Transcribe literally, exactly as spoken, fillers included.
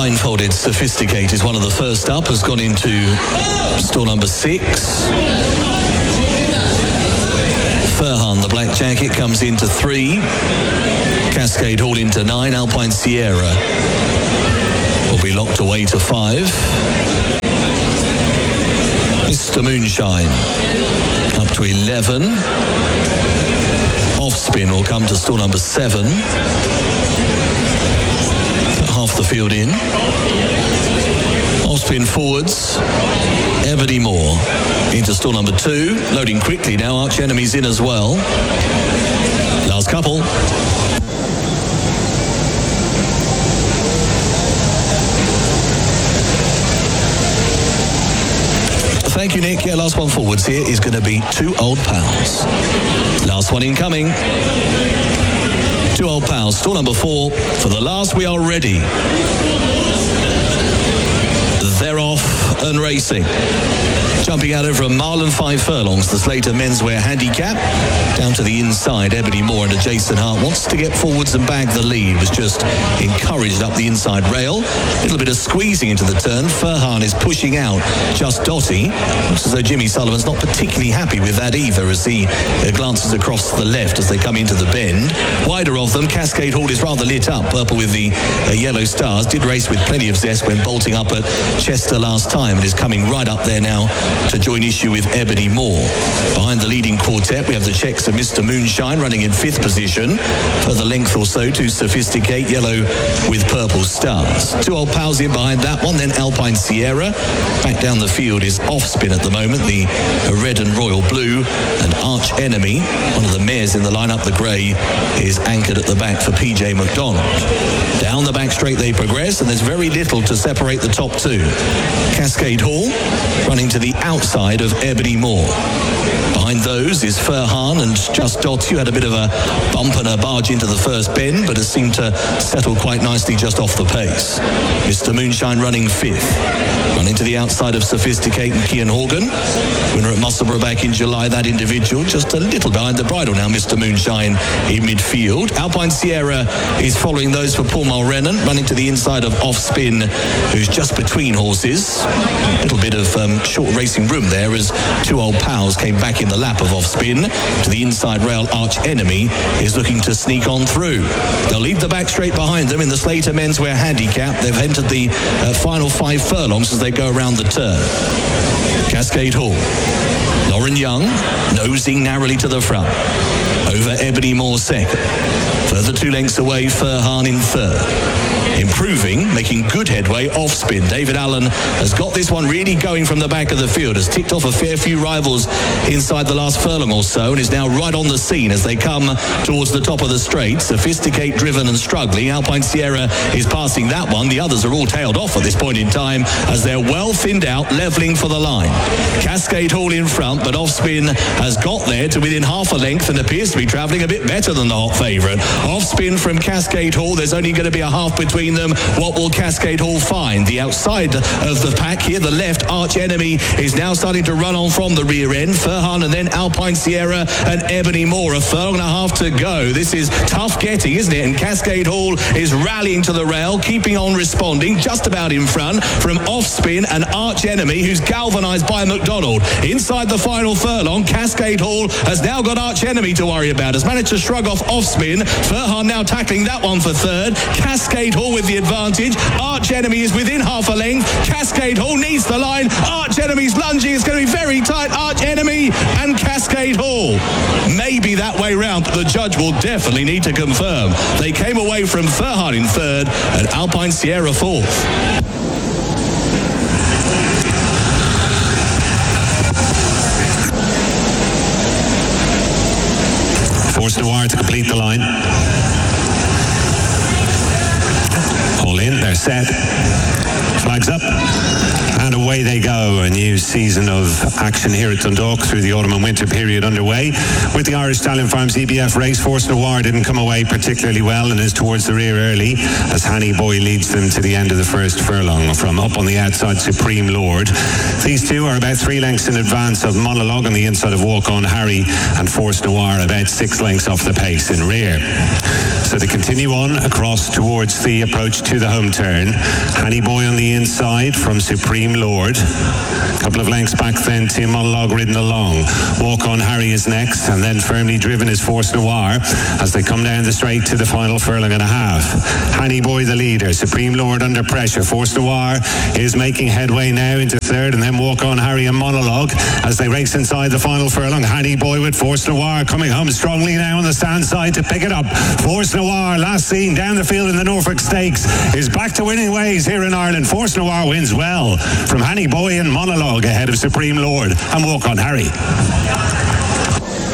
Blindfolded Sophisticate is one of the first up, has gone into stall number six. Furhan, the black jacket, comes into three. Cascade Hall into nine. Alpine Sierra will be locked away to five. Mister Moonshine up to eleven. Offspin will come to stall number seven. Half the field in. Offspin forwards. Ebony Moore into stall number two. Loading quickly now. Arch Enemy's in as well. Last couple. Thank you, Nick. Yeah, last one forwards here is going to be Two Old Pals. Last one incoming. Two Old Pals, stall number four. For the last, we are ready. They're off and racing. Jumping out over a mile and five furlongs, the Slater Menswear Handicap. Down to the inside, Ebony Moore and Jason Hart wants to get forwards and bag the lead. Was just encouraged up the inside rail. A little bit of squeezing into the turn. Furhan is pushing out Just Dotty. Looks as though Jimmy Sullivan's not particularly happy with that either as he uh, glances across the left as they come into the bend. Wider of them, Cascade Hall is rather lit up. Purple with the uh, yellow stars. Did race with plenty of zest when bolting up at Chester last time and is coming right up there now to join issue with Ebony Moore. Behind the leading quartet, we have the checks of Mister Moonshine running in fifth position. For the length or so to Sophisticate, yellow with purple stars. Two Old Pals in behind that one, then Alpine Sierra. Back down the field is Offspin at the moment, the red and royal blue, and Arch Enemy. One of the mares in the lineup, the grey, is anchored at the back for P J McDonald. Down the back straight they progress, and there's very little to separate the top two. Cascade Hall running to the outside of Ebony Moore. Behind those is Furhan and Just Dot. You had a bit of a bump and a barge into the first bend, but has seemed to settle quite nicely just off the pace. Mister Moonshine running fifth. Running to the outside of Sophisticate and Kian Horgan. Winner at Musselburgh back in July, that individual. Just a little behind the bridle now, Mister Moonshine in midfield. Alpine Sierra is following those for Paul Mulrennan. Running to the inside of Offspin, who's just between horses. A little bit of um, short racing room there as Two Old Pals came back in the lap of Offspin. To the inside rail, Arch Enemy is looking to sneak on through. They'll leave the back straight behind them in the Slater Menswear Handicap. They've entered the uh, final five furlongs as they go around the turn. Cascade Hall. Lauren Young nosing narrowly to the front. Over Ebony Moore second. Further two lengths away, Furhan in third. Improving, making good headway, Offspin. David Allen has got this one really going from the back of the field, has ticked off a fair few rivals inside the last furlong or so, and is now right on the scene as they come towards the top of the straight. Sophisticate, driven and struggling. Alpine Sierra is passing that one. The others are all tailed off at this point in time as they're well thinned out, levelling for the line. Cascade Hall in front, but Offspin has got there to within half a length and appears to be travelling a bit better than the hot favourite. Offspin from Cascade Hall. There's only going to be a half between them. What will Cascade Hall find? The outside of the pack here, the left, Arch Enemy is now starting to run on from the rear end. Furhan and then Alpine Sierra and Ebony Moore. A furlong and a half to go. This is tough getting, isn't it? And Cascade Hall is rallying to the rail, keeping on responding, just about in front from Offspin and Arch Enemy, who's galvanised by McDonald. Inside the final furlong, Cascade Hall has now got Arch Enemy to worry about. Has managed to shrug off Offspin. Furhan now tackling that one for third. Cascade Hall with the advantage. Arch Enemy is within half a length. Cascade Hall needs the line. Arch Enemy's lunging. It's going to be very tight. Arch Enemy and Cascade Hall. Maybe that way round, but the judge will definitely need to confirm. They came away from Furhan in third and Alpine Sierra fourth. Forced to wire to complete the line. All in, they're set. Flags up. And away. away they go. A new season of action here at Dundalk through the autumn and winter period underway. With the Irish Stallion Farms E B F race, Force Noir didn't come away particularly well and is towards the rear early as Hanny Boy leads them to the end of the first furlong from up on the outside Supreme Lord. These two are about three lengths in advance of Monologue on the inside of Walk On Harry, and Force Noir about six lengths off the pace in rear. So they continue on across towards the approach to the home turn. Hanny Boy on the inside from Supreme Lord. A couple of lengths back then to Monologue ridden along. Walk On Harry is next, and then firmly driven is Force Noir as they come down the straight to the final furlong and a half. Hanny Boy the leader, Supreme Lord under pressure. Force Noir is making headway now into third, and then Walk On Harry and Monologue as they race inside the final furlong. Hanny Boy with Force Noir coming home strongly now on the stand side to pick it up. Force Noir, last seen down the field in the Norfolk Stakes, is back to winning ways here in Ireland. Force Noir wins well from Hanny Boy and Monologue ahead of Supreme Lord and Walk On Harry.